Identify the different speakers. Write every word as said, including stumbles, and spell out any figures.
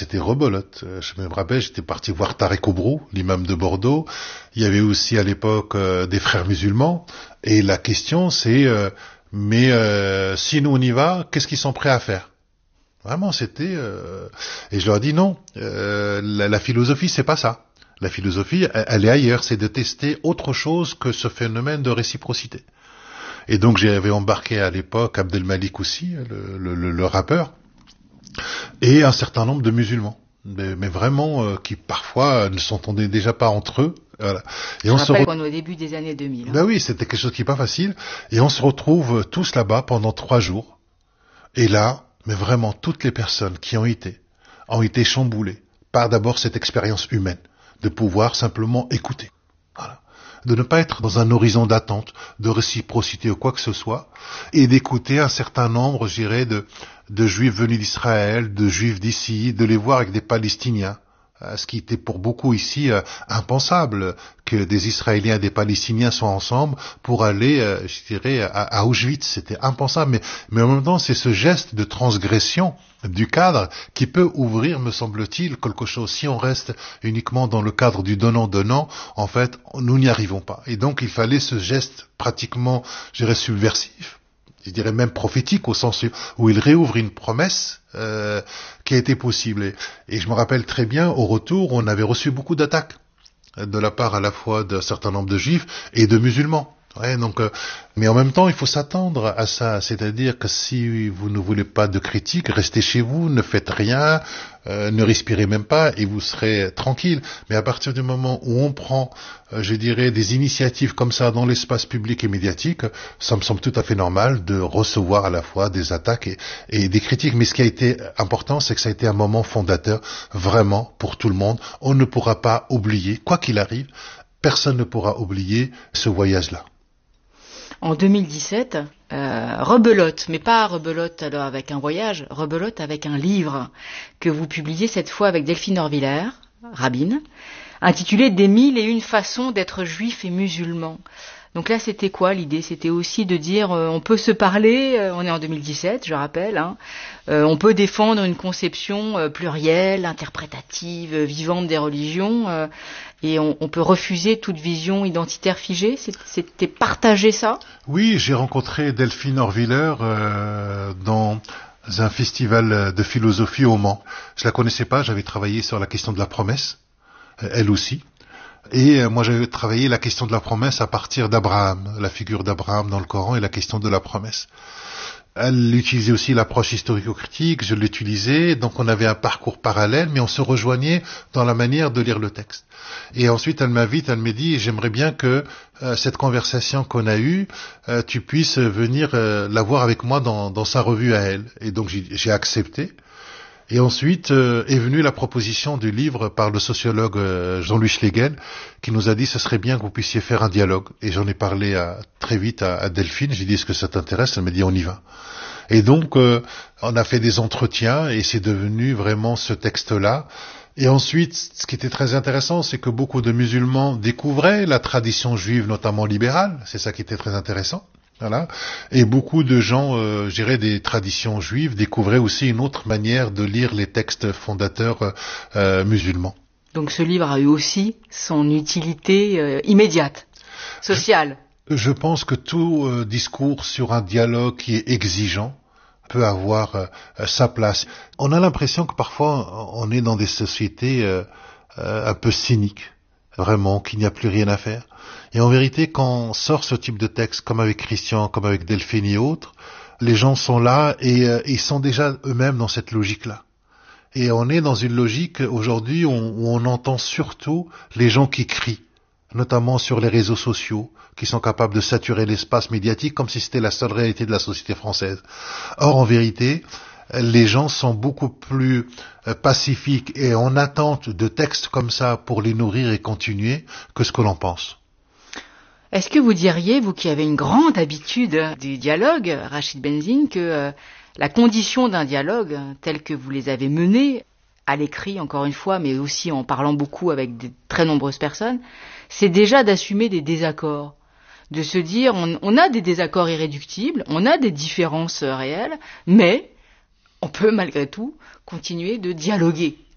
Speaker 1: c'était rebelote. Je me rappelle, j'étais parti voir Tarek Oubrou, l'imam de Bordeaux. Il y avait aussi à l'époque euh, des frères musulmans. Et la question c'est, euh, mais euh, si nous on y va, qu'est-ce qu'ils sont prêts à faire? Vraiment, c'était... Euh... Et je leur ai dit non, euh, la, la philosophie c'est pas ça. La philosophie, elle, elle est ailleurs, c'est de tester autre chose que ce phénomène de réciprocité. Et donc j'avais embarqué à l'époque Abdelmalik aussi, le, le, le, le rappeur, et un certain nombre de musulmans, mais, mais vraiment euh, qui parfois ne s'entendaient déjà pas entre eux. Voilà. Et
Speaker 2: Je
Speaker 1: on
Speaker 2: rappelle
Speaker 1: se re...
Speaker 2: qu'on est au début des années deux mille. Hein.
Speaker 1: Ben oui, c'était quelque chose qui n'est pas facile. Et on se retrouve tous là-bas pendant trois jours. Et là, mais vraiment toutes les personnes qui ont été, ont été chamboulées par d'abord cette expérience humaine, de pouvoir simplement écouter. Voilà. De ne pas être dans un horizon d'attente, de réciprocité ou quoi que ce soit, et d'écouter un certain nombre, je dirais, de, de juifs venus d'Israël, de juifs d'ici, de les voir avec des Palestiniens, ce qui était pour beaucoup ici euh, impensable, que des Israéliens et des Palestiniens soient ensemble pour aller, euh, je dirais, à, à Auschwitz. C'était impensable, mais, mais en même temps, c'est ce geste de transgression du cadre qui peut ouvrir, me semble-t-il, quelque chose. Si on reste uniquement dans le cadre du donnant-donnant, en fait, nous n'y arrivons pas. Et donc, il fallait ce geste pratiquement, je dirais, subversif, je dirais même prophétique, au sens où il réouvre une promesse euh, qui a été possible. Et, et je me rappelle très bien, au retour, on avait reçu beaucoup d'attaques de la part à la fois d'un certain nombre de juifs et de musulmans. Ouais, donc, euh, mais en même temps, il faut s'attendre à ça, c'est-à-dire que si vous ne voulez pas de critiques, restez chez vous, ne faites rien, euh, ne respirez même pas et vous serez tranquille. Mais à partir du moment où on prend, euh, je dirais, des initiatives comme ça dans l'espace public et médiatique, ça me semble tout à fait normal de recevoir à la fois des attaques et, et des critiques. Mais ce qui a été important, c'est que ça a été un moment fondateur, vraiment, pour tout le monde. On ne pourra pas oublier, quoi qu'il arrive, personne ne pourra oublier ce voyage-là.
Speaker 2: En deux mille dix-sept, euh, rebelote, mais pas rebelote alors avec un voyage, rebelote avec un livre que vous publiez cette fois avec Delphine Orviller, rabbine, intitulé « Des mille et une façons d'être juif et musulman ». Donc là, c'était quoi l'idée? C'était aussi de dire, euh, on peut se parler, euh, on est en deux mille dix-sept, je rappelle, hein, euh, on peut défendre une conception euh, plurielle, interprétative, euh, vivante des religions, euh, et on, on peut refuser toute vision identitaire figée. C'était partager ça?
Speaker 1: Oui, j'ai rencontré Delphine Orviller euh, dans un festival de philosophie au Mans. Je la connaissais pas, j'avais travaillé sur la question de la promesse, elle aussi. Et moi, j'avais travaillé la question de la promesse à partir d'Abraham, la figure d'Abraham dans le Coran et la question de la promesse. Elle utilisait aussi l'approche historico-critique, je l'utilisais, donc on avait un parcours parallèle, mais on se rejoignait dans la manière de lire le texte. Et ensuite, elle m'invite, elle me dit, j'aimerais bien que euh, cette conversation qu'on a eue, euh, tu puisses venir euh, la voir avec moi dans, dans sa revue à elle. Et donc, j'ai, j'ai accepté. Et ensuite euh, est venue la proposition du livre par le sociologue euh, Jean-Louis Schlegel, qui nous a dit ce serait bien que vous puissiez faire un dialogue. Et j'en ai parlé à, très vite à, à Delphine, j'ai dit est-ce que ça t'intéresse? Elle m'a dit on y va. Et donc euh, on a fait des entretiens et c'est devenu vraiment ce texte-là. Et ensuite, ce qui était très intéressant, c'est que beaucoup de musulmans découvraient la tradition juive, notamment libérale, c'est ça qui était très intéressant. Voilà. Et beaucoup de gens, euh, je dirais, des traditions juives découvraient aussi une autre manière de lire les textes fondateurs euh, musulmans.
Speaker 2: Donc ce livre a eu aussi son utilité euh, immédiate, sociale.
Speaker 1: Je, je pense que tout euh, discours sur un dialogue qui est exigeant peut avoir euh, sa place. On a l'impression que parfois on est dans des sociétés euh, euh, un peu cyniques, vraiment, qu'il n'y a plus rien à faire. Et en vérité, quand on sort ce type de texte, comme avec Christian, comme avec Delphine et autres, les gens sont là et euh, ils sont déjà eux-mêmes dans cette logique-là. Et on est dans une logique aujourd'hui où on, où on entend surtout les gens qui crient, notamment sur les réseaux sociaux, qui sont capables de saturer l'espace médiatique comme si c'était la seule réalité de la société française. Or, en vérité, les gens sont beaucoup plus euh, pacifiques et en attente de textes comme ça pour les nourrir et continuer que ce que l'on pense.
Speaker 2: Est-ce que vous diriez, vous qui avez une grande habitude du dialogue, Rachid Benzine, que euh, la condition d'un dialogue, tel que vous les avez menés, à l'écrit encore une fois, mais aussi en parlant beaucoup avec de très nombreuses personnes, c'est déjà d'assumer des désaccords, de se dire on, on a des désaccords irréductibles, on a des différences réelles, mais on peut malgré tout continuer de dialoguer.